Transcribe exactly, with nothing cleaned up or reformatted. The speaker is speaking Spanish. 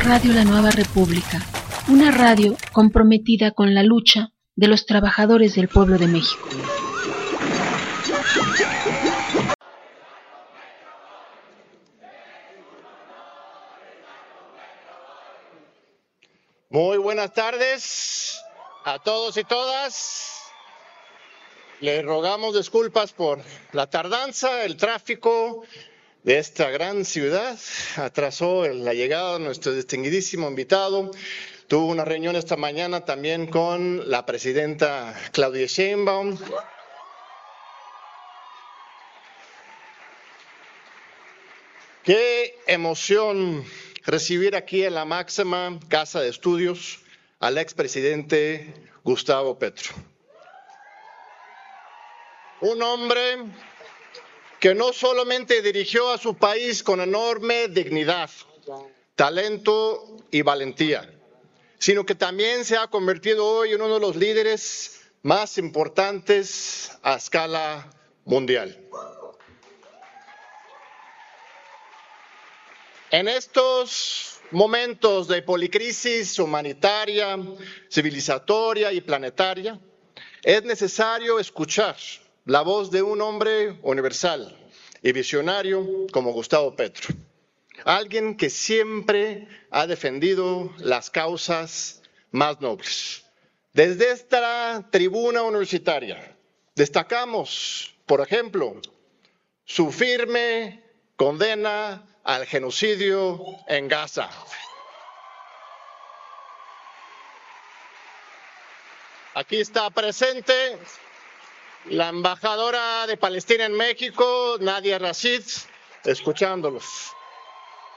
Radio La Nueva República, una radio comprometida con la lucha de los trabajadores del pueblo de México. Muy buenas tardes a todos y todas. Les rogamos disculpas por la tardanza, el tráfico de esta gran ciudad atrasó la llegada de nuestro distinguidísimo invitado. Tuvo una reunión esta mañana también con la presidenta Claudia Sheinbaum. Qué emoción recibir aquí en la máxima casa de estudios al expresidente Gustavo Petro. Un hombre que no solamente dirigió a su país con enorme dignidad, talento y valentía, sino que también se ha convertido hoy en uno de los líderes más importantes a escala mundial. En estos momentos de policrisis humanitaria, civilizatoria y planetaria, es necesario escuchar la voz de un hombre universal y visionario como Gustavo Petro. Alguien que siempre ha defendido las causas más nobles. Desde esta tribuna universitaria destacamos, por ejemplo, su firme condena al genocidio en Gaza. Aquí está presente la embajadora de Palestina en México, Nadia Rashid, escuchándolos.